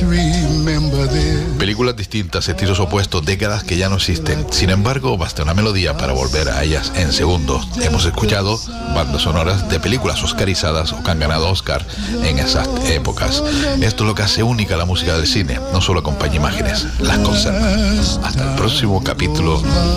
Películas distintas, estilos opuestos, décadas que ya no existen. Sin embargo, basta una melodía para volver a ellas en segundos. Hemos escuchado bandas sonoras de películas oscarizadas o que han ganado Oscar en esas épocas. Esto es lo que hace única la música del cine. No solo acompaña imágenes, las conserva. Hasta el próximo capítulo.